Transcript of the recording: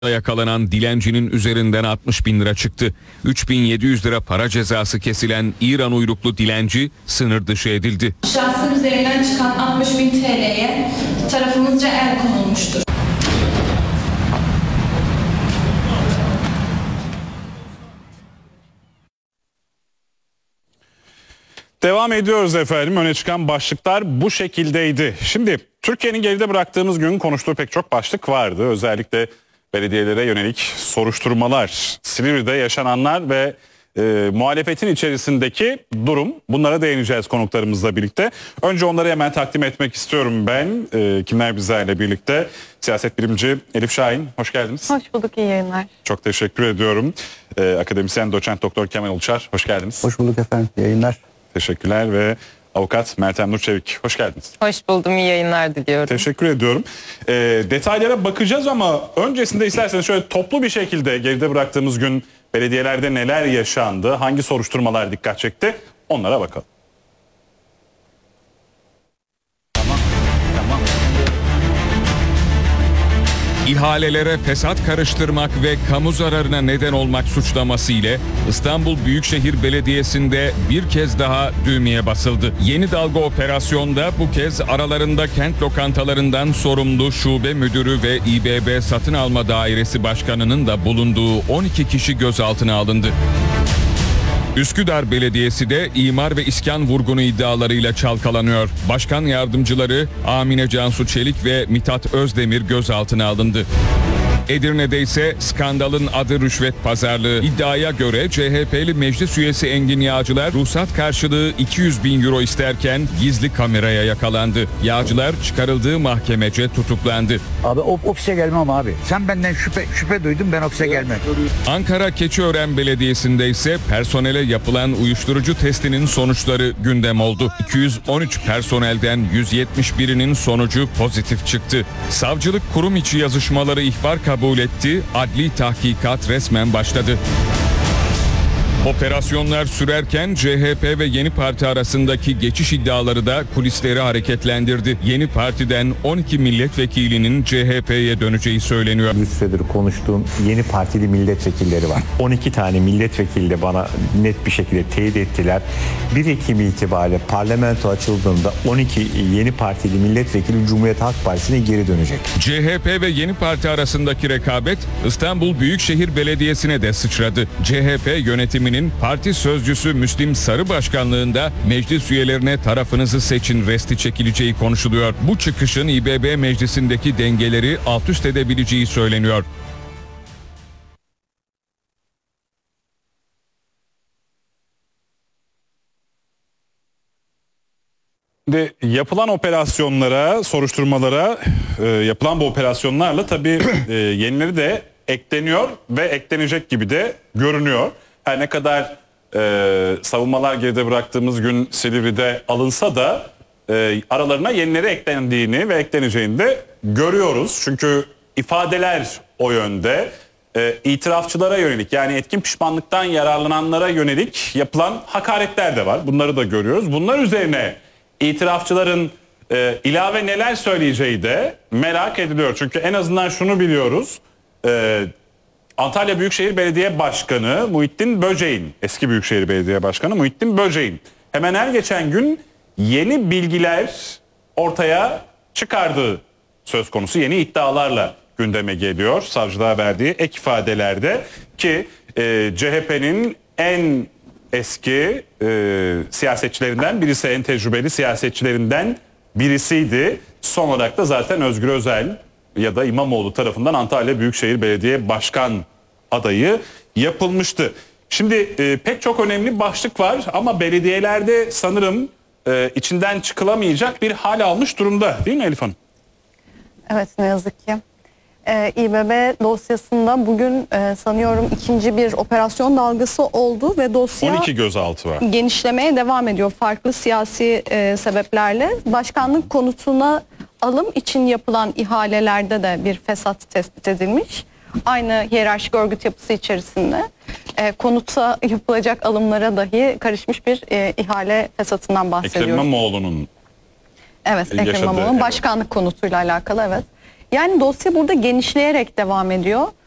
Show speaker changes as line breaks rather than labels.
yakalanan dilencinin üzerinden 60 bin lira çıktı. 3.700 lira para cezası kesilen İran uyruklu dilenci sınır dışı edildi.
Şahsın üzerinden çıkan 60 bin TL'ye tarafımızca el konulmuştur.
Devam ediyoruz efendim. Öne çıkan başlıklar bu şekildeydi. Şimdi Türkiye'nin geride bıraktığımız gün konuştuğu pek çok başlık vardı. Özellikle belediyelere yönelik soruşturmalar, Silivri'de yaşananlar ve muhalefetin içerisindeki durum. Bunlara değineceğiz konuklarımızla birlikte. Önce onları hemen takdim etmek istiyorum ben. Kimler bizlerle birlikte? Siyaset bilimci Elif Şahin, hoş geldiniz.
Hoş bulduk, iyi yayınlar.
Çok teşekkür ediyorum. Akademisyen doçent doktor Kemal Uluçar, hoş geldiniz.
Hoş bulduk efendim, yayınlar.
Teşekkürler ve avukat Meltem Nur Çevik, hoş geldiniz.
Hoş buldum, iyi yayınlar diliyorum.
Teşekkür ediyorum. Detaylara bakacağız ama öncesinde isterseniz şöyle toplu bir şekilde geride bıraktığımız gün belediyelerde neler yaşandı, hangi soruşturmalar dikkat çekti, onlara bakalım.
İhalelere fesat karıştırmak ve kamu zararına neden olmak suçlaması ile İstanbul Büyükşehir Belediyesi'nde bir kez daha düğmeye basıldı. Yeni dalga operasyonda bu kez aralarında kent lokantalarından sorumlu şube müdürü ve İBB Satın Alma Dairesi Başkanı'nın da bulunduğu 12 kişi gözaltına alındı. Üsküdar Belediyesi de imar ve iskan vurgunu iddialarıyla çalkalanıyor. Başkan yardımcıları Amine Cansu Çelik ve Mithat Özdemir gözaltına alındı. Edirne'de ise skandalın adı rüşvet pazarlığı. İddiaya göre CHP'li meclis üyesi Engin Yağcılar ruhsat karşılığı 200 bin euro isterken gizli kameraya yakalandı. Yağcılar çıkarıldığı mahkemece tutuklandı.
Abi ofise gelmem abi. Sen benden şüphe duydun, ben ofise gelmem.
Ankara Keçiören Belediyesi'nde ise personele yapılan uyuşturucu testinin sonuçları gündem oldu. 213 personelden 171'inin sonucu pozitif çıktı. Savcılık kurum içi yazışmaları ihbar kabul etti, adli tahkikat resmen başladı. Operasyonlar sürerken CHP ve Yeni Parti arasındaki geçiş iddiaları da kulisleri hareketlendirdi. Yeni Parti'den 12 milletvekilinin CHP'ye döneceği söyleniyor.
Bir süredir konuştuğum Yeni Partili milletvekilleri var. 12 tane milletvekili de bana net bir şekilde teyit ettiler. 1 Ekim itibariyle parlamento açıldığında 12 Yeni Partili milletvekili Cumhuriyet Halk Partisi'ne geri dönecek.
CHP ve Yeni Parti arasındaki rekabet İstanbul Büyükşehir Belediyesi'ne de sıçradı. CHP yönetiminin parti sözcüsü Müslim Sarı başkanlığında meclis üyelerine tarafınızı seçin resti çekileceği konuşuluyor. Bu çıkışın İBB meclisindeki dengeleri alt üst edebileceği söyleniyor.
Şimdi yapılan operasyonlara, soruşturmalara, yapılan bu operasyonlarla tabii yenileri de ekleniyor ve eklenecek gibi de görünüyor. Her ne kadar savunmalar geride bıraktığımız gün Silivri'de alınsa da aralarına yenileri eklendiğini ve ekleneceğini de görüyoruz. Çünkü ifadeler o yönde. İtirafçılara yönelik, yani etkin pişmanlıktan yararlananlara yönelik yapılan hakaretler de var. Bunları da görüyoruz. Bunlar üzerine itirafçıların ilave neler söyleyeceği de merak ediliyor. Çünkü en azından şunu biliyoruz. Antalya Büyükşehir Belediye Başkanı Muhittin Böceğin, eski Büyükşehir Belediye Başkanı Muhittin Böceğin hemen her geçen gün yeni bilgiler ortaya çıkardığı söz konusu, yeni iddialarla gündeme geliyor. Savcılığa verdiği ek ifadelerde ki CHP'nin en eski siyasetçilerinden birisi, en tecrübeli siyasetçilerinden birisiydi. Son olarak da zaten Özgür Özel ya da İmamoğlu tarafından Antalya Büyükşehir Belediye Başkan adayı yapılmıştı. Şimdi pek çok önemli başlık var ama belediyelerde sanırım içinden çıkılamayacak bir hal almış durumda, değil mi Elif Hanım?
Evet, ne yazık ki. İBB dosyasında bugün sanıyorum ikinci bir operasyon dalgası oldu ve dosya
12 gözaltı var.
Genişlemeye devam ediyor farklı siyasi sebeplerle. Başkanlık konutuna alım için yapılan ihalelerde de bir fesat tespit edilmiş. Aynı hiyerarşik örgüt yapısı içerisinde konuta yapılacak alımlara dahi karışmış bir ihale fesatından bahsediyoruz.
Ekrem İmamoğlu'nun
Evet, Ekrem İmamoğlu'nun başkanlık konutuyla alakalı, evet. Yani dosya burada genişleyerek devam ediyor.